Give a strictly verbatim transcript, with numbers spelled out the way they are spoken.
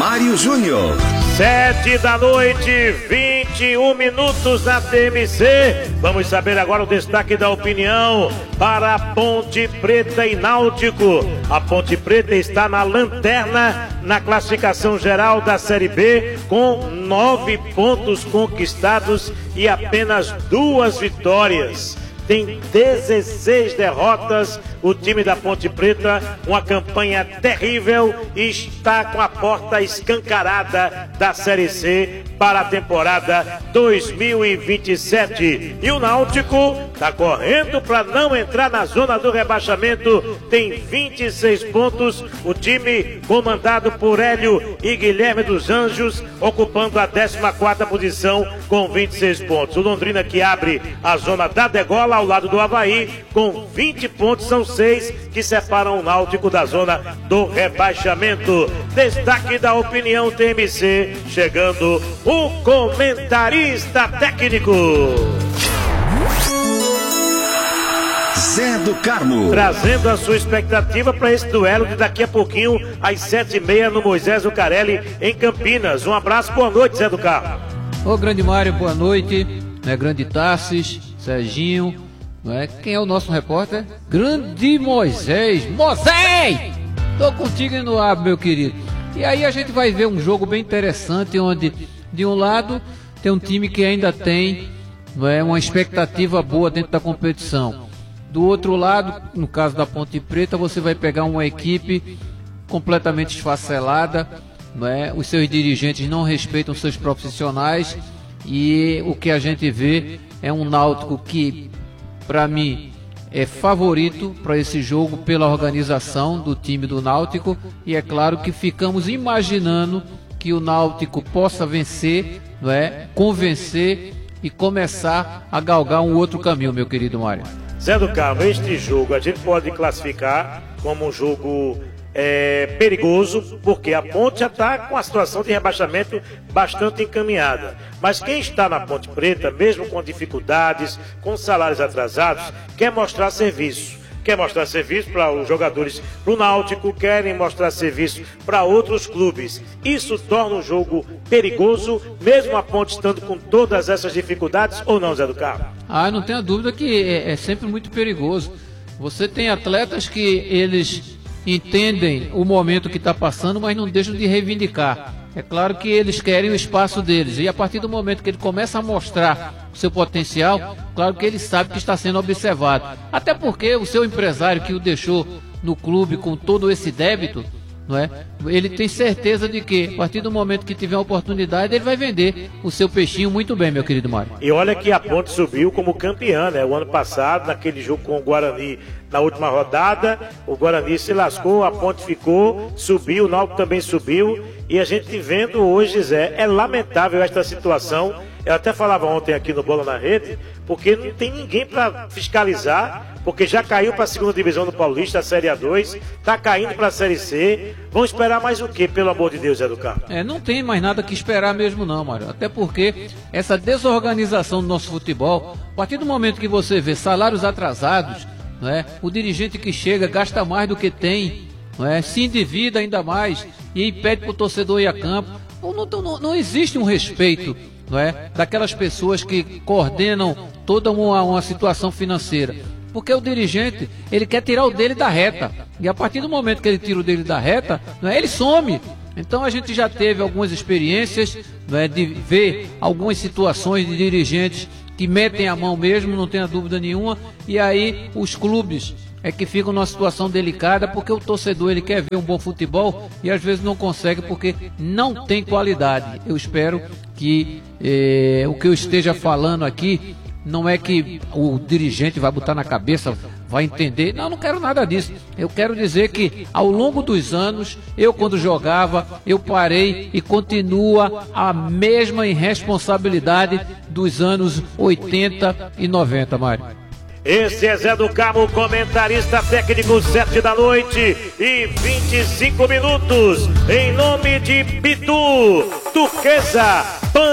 Mário Júnior. Sete da noite, vinte e um minutos na T M C. Vamos saber agora o destaque da opinião para a Ponte Preta e Náutico. A Ponte Preta está na lanterna na classificação geral da Série B, com nove pontos conquistados e apenas duas vitórias. Tem dezesseis derrotas, o time da Ponte Preta, uma campanha terrível, e está com a porta escancarada da Série C para a temporada dois mil e vinte e sete. E o Náutico está correndo para não entrar na zona do rebaixamento, tem vinte e seis pontos, o time comandado por Hélio e Guilherme dos Anjos, ocupando a décima quarta posição com vinte e seis pontos. O Londrina, que abre a zona da degola ao lado do Avaí, com vinte pontos, são seis que separam o Náutico da zona do rebaixamento. Destaque da opinião T M C, chegando o comentarista técnico Zé do Carmo, trazendo a sua expectativa para esse duelo de daqui a pouquinho, às sete e meia, no Moisés Zucarelli, em Campinas. Um abraço, boa noite, Zé do Carmo. Ô, grande Mário, boa noite, né, grande Tassis, Serginho, não é? Quem é o nosso repórter? Grande Moisés, Moisés! Tô contigo no ar, meu querido. E aí a gente vai ver um jogo bem interessante, onde de um lado tem um time que ainda tem, não é, uma expectativa boa dentro da competição. Do outro lado, no caso da Ponte Preta, você vai pegar uma equipe completamente esfacelada, não é? Os seus dirigentes não respeitam seus profissionais, e o que a gente vê é um Náutico que, para mim, é favorito para esse jogo pela organização do time do Náutico, e é claro que ficamos imaginando que o Náutico possa vencer, não é? Convencer e começar a galgar um outro caminho, meu querido Mário. Zé do Carmo, este jogo a gente pode classificar como um jogo é, perigoso, porque a Ponte já está com a situação de rebaixamento bastante encaminhada. Mas quem está na Ponte Preta, mesmo com dificuldades, com salários atrasados, quer mostrar serviço. Quer mostrar serviço para os jogadores do Náutico, querem mostrar serviço para outros clubes. Isso torna o jogo perigoso, mesmo a Ponte estando com todas essas dificuldades, ou não, Zé do Carmo? Ah, não tenha dúvida que é, é sempre muito perigoso. Você tem atletas que eles entendem o momento que está passando, mas não deixam de reivindicar. É claro que eles querem o espaço deles, e a partir do momento que ele começa a mostrar o seu potencial, claro que ele sabe que está sendo observado. Até porque o seu empresário que o deixou no clube com todo esse débito, não é? Ele tem certeza de que, a partir do momento que tiver a oportunidade, ele vai vender o seu peixinho muito bem, meu querido Mário. E olha que a Ponte subiu como campeã, né? O ano passado, naquele jogo com o Guarani, na última rodada, o Guarani se lascou, a Ponte ficou, subiu, o Náutico também subiu, e a gente vendo hoje, Zé, é lamentável esta situação. Eu até falava ontem aqui no Bola na Rede, porque não tem ninguém para fiscalizar, porque já caiu para a segunda divisão do Paulista, a Série A dois, está caindo para a Série C. Vão esperar mais o quê, pelo amor de Deus, Zé do Carmo? É, não tem mais nada que esperar mesmo não, Mário. Até porque essa desorganização do nosso futebol, a partir do momento que você vê salários atrasados, não é? O dirigente que chega gasta mais do que tem, não é? Se endivida ainda mais e pede para o torcedor ir a campo. Não, não, não existe um respeito, não é, daquelas pessoas que coordenam toda uma, uma situação financeira. Porque o dirigente, ele quer tirar o dele da reta. E a partir do momento que ele tira o dele da reta, não é, ele some. Então a gente já teve algumas experiências, não é, de ver algumas situações de dirigentes que metem a mão mesmo, não tenha dúvida nenhuma. E aí os clubes é que ficam numa situação delicada, porque o torcedor ele quer ver um bom futebol e às vezes não consegue porque não tem qualidade. Eu espero que eh, o que eu esteja falando aqui não é que o dirigente vai botar na cabeça, vai entender. Não, não quero nada disso. Eu quero dizer que ao longo dos anos, eu quando jogava, eu parei e continua a mesma irresponsabilidade dos anos oitenta e noventa, Mário. Esse é Zé do Carmo, comentarista técnico, sete da noite e vinte e cinco minutos. Em nome de Pitu, Turquesa, Pan